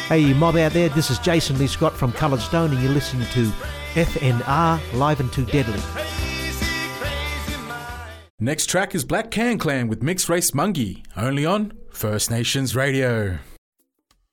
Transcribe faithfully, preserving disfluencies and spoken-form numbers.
Hey, mob out there, this is Jason Lee Scott from Coloured Stone, and you're listening to F N R, Live and Too Deadly. Next track is Black Can Clan with Mixed Race Mungie, only on First Nations Radio.